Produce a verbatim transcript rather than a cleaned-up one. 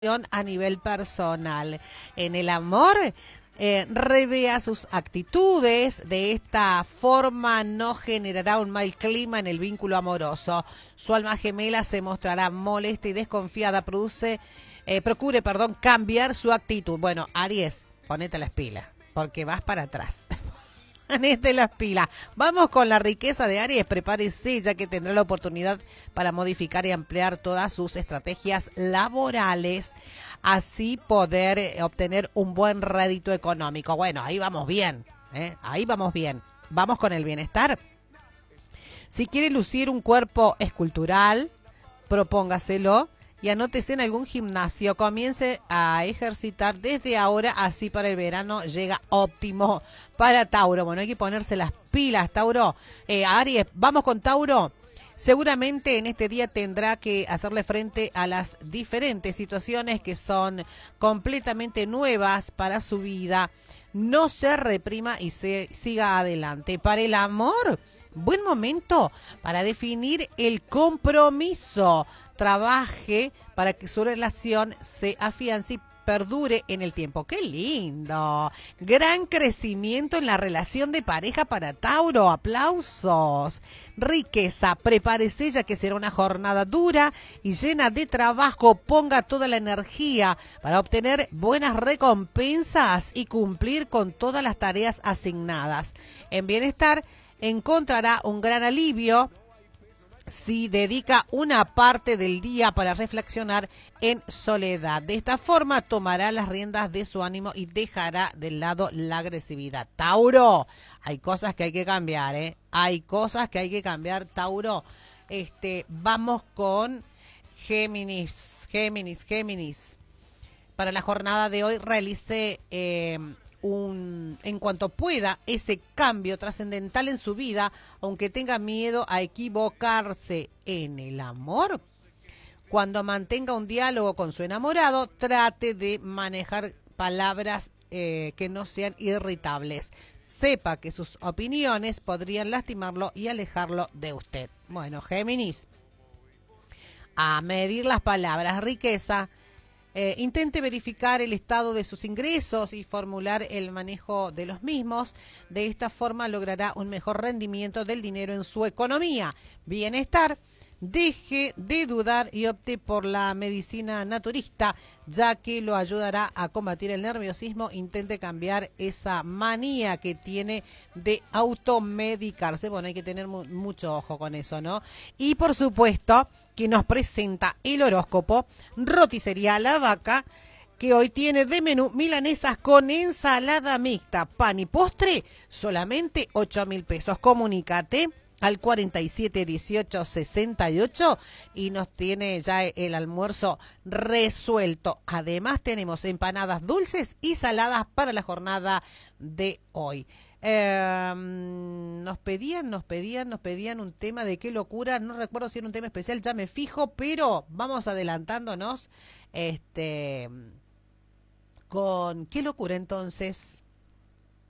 a nivel personal. En el amor, eh, revea sus actitudes. De esta forma no generará un mal clima en el vínculo amoroso. Su alma gemela se mostrará molesta y desconfiada. Produce, eh, procure, perdón, cambiar su actitud. Bueno, Aries, ponete las pilas, porque vas para atrás. Ponete las pilas. Vamos con la riqueza de Aries. Prepárese, ya que tendrá la oportunidad para modificar y ampliar todas sus estrategias laborales, así poder eh, obtener un buen rédito económico. Bueno, ahí vamos bien, ¿eh? Ahí vamos bien. Vamos con el bienestar. Si quiere lucir un cuerpo escultural, propóngaselo y anótese en algún gimnasio. Comience a ejercitar desde ahora, así para el verano llega óptimo para Tauro. Bueno, hay que ponerse las pilas, Tauro. Eh, Aries, vamos con Tauro. Seguramente en este día tendrá que hacerle frente a las diferentes situaciones que son completamente nuevas para su vida. No se reprima y se siga adelante. Para el amor, buen momento para definir el compromiso. Trabaje para que su relación se afiance y perdure en el tiempo. ¡Qué lindo! Gran crecimiento en la relación de pareja para Tauro. ¡Aplausos! Riqueza, prepárese, ya que será una jornada dura y llena de trabajo. Ponga toda la energía para obtener buenas recompensas y cumplir con todas las tareas asignadas. En bienestar, encontrará un gran alivio si dedica una parte del día para reflexionar en soledad. De esta forma tomará las riendas de su ánimo y dejará de lado la agresividad. Tauro, hay cosas que hay que cambiar, ¿eh? Hay cosas que hay que cambiar, Tauro. Este, vamos con Géminis, Géminis, Géminis. Para la jornada de hoy realice eh, un, en cuanto pueda, ese cambio trascendental en su vida, aunque tenga miedo a equivocarse. En el amor, cuando mantenga un diálogo con su enamorado, trate de manejar palabras eh, que no sean irritables. Sepa que sus opiniones podrían lastimarlo y alejarlo de usted. Bueno, Géminis, a medir las palabras. Riqueza. Eh, intente verificar el estado de sus ingresos y formular el manejo de los mismos. De esta forma logrará un mejor rendimiento del dinero en su economía. Bienestar. Deje de dudar y opte por la medicina naturista, ya que lo ayudará a combatir el nerviosismo. Intente cambiar esa manía que tiene de automedicarse. Bueno, hay que tener mu- mucho ojo con eso, ¿no? Y por supuesto que nos presenta el horóscopo Roticería La Vaca, que hoy tiene de menú milanesas con ensalada mixta, pan y postre, solamente ocho mil pesos. Comunícate al cuarenta y siete dieciocho sesenta y ocho y nos tiene ya el almuerzo resuelto. Además tenemos empanadas dulces y saladas para la jornada de hoy. Eh, nos pedían, nos pedían, nos pedían un tema de qué locura, no recuerdo si era un tema especial, ya me fijo, pero vamos adelantándonos este, con qué locura entonces.